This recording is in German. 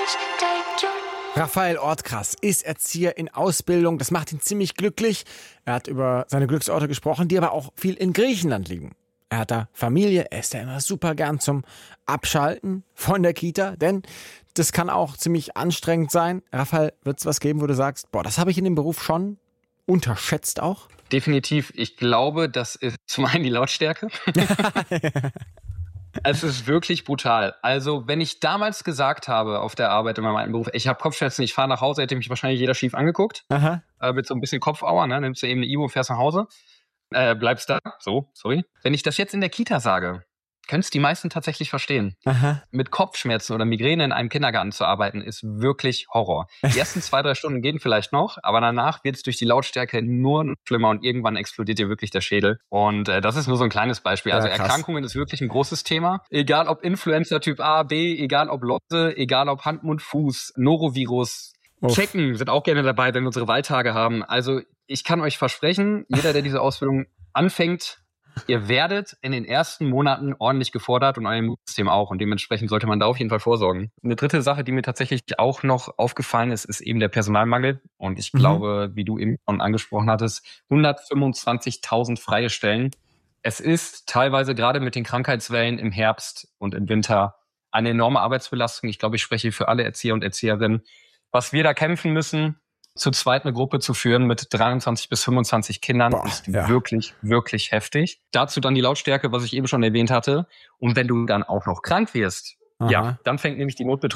Raphael Ortkrass ist Erzieher in Ausbildung. Das macht ihn ziemlich glücklich. Er hat über seine Glücksorte gesprochen, die aber auch viel in Griechenland liegen. Er hat da Familie, er ist da immer super gern zum Abschalten von der Kita, denn das kann auch ziemlich anstrengend sein. Raphael, wird es was geben, wo du sagst, boah, das habe ich in dem Beruf schon unterschätzt auch? Definitiv. Ich glaube, das ist zum einen die Lautstärke. Es ist wirklich brutal. Also, wenn ich damals gesagt habe auf der Arbeit in meinem alten Beruf, ich habe Kopfschmerzen, ich fahre nach Hause, hätte mich wahrscheinlich jeder schief angeguckt. Aha. Mit so ein bisschen Kopfauer, ne? Nimmst du eben eine Ibo und fährst nach Hause. Bleibst da. So, sorry. Wenn ich das jetzt in der Kita sage, können es die meisten tatsächlich verstehen. Aha. Mit Kopfschmerzen oder Migräne in einem Kindergarten zu arbeiten, ist wirklich Horror. Die ersten 2-3 Stunden gehen vielleicht noch, aber danach wird es durch die Lautstärke nur noch schlimmer und irgendwann explodiert dir wirklich der Schädel. Und das ist nur so ein kleines Beispiel. Also krass. Erkrankungen ist wirklich ein großes Thema. Egal ob Influenza Typ A, B, egal ob Lotte, egal ob Hand, Mund, Fuß, Norovirus. Checken sind auch gerne dabei, wenn wir unsere Wahltage haben. Also ich kann euch versprechen, jeder, der diese Ausbildung anfängt, ihr werdet in den ersten Monaten ordentlich gefordert und euer Immunsystem auch. Und dementsprechend sollte man da auf jeden Fall vorsorgen. Eine dritte Sache, die mir tatsächlich auch noch aufgefallen ist, ist eben der Personalmangel. Und ich glaube, wie du eben schon angesprochen hattest, 125.000 freie Stellen. Es ist teilweise gerade mit den Krankheitswellen im Herbst und im Winter eine enorme Arbeitsbelastung. Ich glaube, ich spreche für alle Erzieher und Erzieherinnen. Was wir da kämpfen müssen, zu zweit eine Gruppe zu führen mit 23 bis 25 Kindern, ist wirklich, wirklich heftig. Dazu dann die Lautstärke, was ich eben schon erwähnt hatte. Und wenn du dann auch noch krank wirst, dann fängt nämlich die Notbetreuung